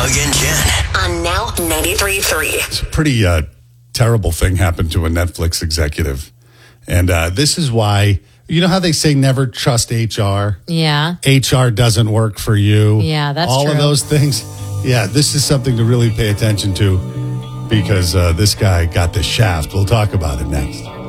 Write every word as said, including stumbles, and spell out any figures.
Doug and Jen. On Now ninety-three point three. It's a pretty uh, terrible thing happened to a Netflix executive. And uh, this is why, you know how they say never trust H R? Yeah. H R doesn't work for you. Yeah, that's All true. of those things. Yeah, this is something to really pay attention to because uh, this guy got the shaft. We'll talk about it next.